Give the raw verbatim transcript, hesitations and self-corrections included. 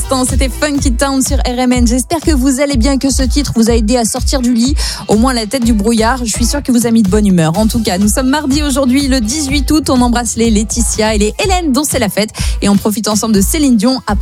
l'instant, c'était Funky Town sur R M N. J'espère que vous allez bien, que ce titre vous a aidé à sortir du lit, au moins la tête du brouillard. Je suis sûre qu'il vous a mis de bonne humeur. En tout cas, nous sommes mardi aujourd'hui, le dix-huit août. On embrasse les Laetitia et les Hélène dont c'est la fête. Et on profite ensemble de Céline Dion. Après